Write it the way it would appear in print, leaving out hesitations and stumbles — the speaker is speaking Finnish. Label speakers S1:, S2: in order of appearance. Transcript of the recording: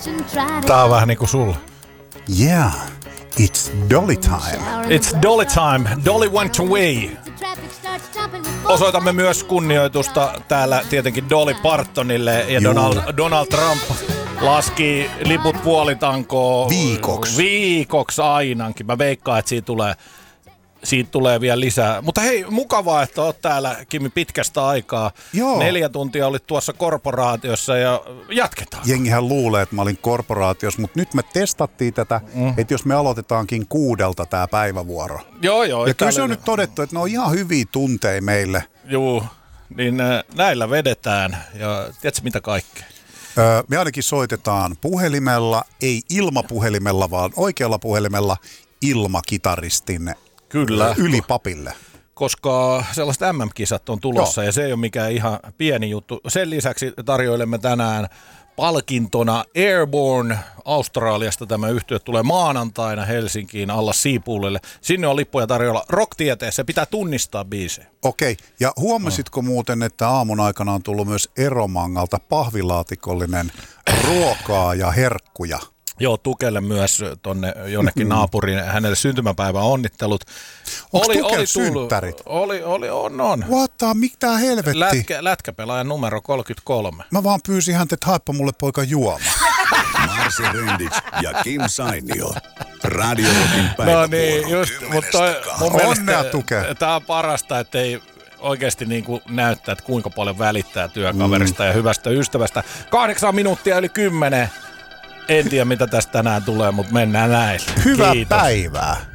S1: Tää on vähän niinku sulla.
S2: Yeah, it's Dolly time.
S1: It's Dolly time. Dolly went away. Osoitamme myös kunnioitusta täällä tietenkin Dolly Partonille ja Donald Trump laski liput puolitankoon viikoksi ainakin. Mä veikkaan, että siitä tulee vielä lisää. Mutta hei, mukavaa, että oot täällä, Kimi, pitkästä aikaa.
S2: Joo.
S1: 4 tuntia olit tuossa korporaatiossa ja jatketaan.
S2: Jengihän luulee, että mä olin korporaatiossa, mutta nyt me testattiin tätä, että jos me aloitetaankin 6 tää päivävuoro.
S1: Joo.
S2: Ja kyllä se on nyt todettu, että ne on ihan hyviä tunteja meille.
S1: Joo, niin näillä vedetään ja tiedätkö mitä kaikkea?
S2: Me ainakin soitetaan puhelimella, ei ilmapuhelimella, vaan oikealla puhelimella ilmakitaristin yli papille.
S1: Koska sellaiset MM-kisat on tulossa ja se ei ole mikään ihan pieni juttu. Sen lisäksi tarjoilemme tänään palkintona Airborne Australiasta. Tämä yhtye tulee maanantaina Helsinkiin alla Seapoolille. Sinne on lippuja tarjolla Rock-tieteessä. Pitää tunnistaa biisejä.
S2: Okei. Ja huomasitko muuten, että aamun aikana on tullut myös Eromangalta pahvilaatikollinen ruokaa ja herkkuja?
S1: Joo, Tukelle myös tonne jonnekin naapuriin. Hänelle syntymäpäivän onnittelut.
S2: Onko Tukel synttärit?
S1: On.
S2: Mitä helvetti?
S1: Lätkäpelaajan numero 33.
S2: Mä vaan pyysin häntä, että haippa mulle poika juoma.
S3: Marsi Rendic ja Kim Sainio. Radio Rockin päivävuoro.
S1: No niin, just, mutta mun mielestä tää on parasta, ettei oikeasti niin kuin näyttää, että kuinka paljon välittää työkaverista ja hyvästä ystävästä. 8 minuuttia yli 10. En tiedä, mitä tästä tänään tulee, mutta mennään näin.
S2: Hyvää
S1: Kiitos.
S2: päivää.